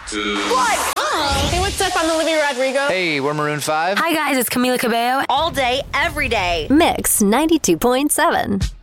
What? Hey, what's up? I'm Olivia Rodrigo. Hey, we're Maroon 5. Hi guys, it's Camila Cabello. All day, every day. Mix 92.7.